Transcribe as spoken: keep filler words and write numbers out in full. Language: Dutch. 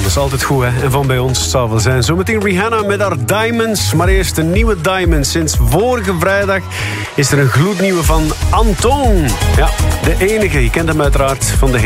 is altijd goed, hè. En van bij ons zal wel zijn. Zometeen Rihanna met haar Diamonds. Maar eerst een nieuwe Diamond. Sinds vorige vrijdag is er een gloednieuwe van Anton. Ja, de enige. Je kent hem uiteraard van de